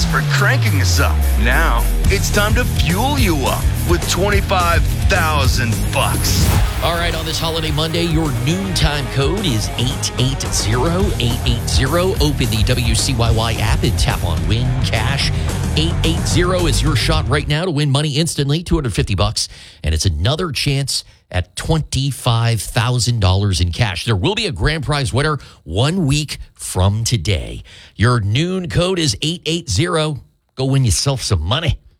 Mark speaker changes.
Speaker 1: Thanks for cranking us up. Now, it's time to fuel you up with $25,000.
Speaker 2: All right, on this holiday Monday, your noontime code is 880880. Open the WCYY app and tap on Win Cash. 880 is your shot right now to win money instantly, $250. And it's another chance at $25,000 in cash. There will be a grand prize winner 1 week from today. Your noon code is 880. Go win yourself some money.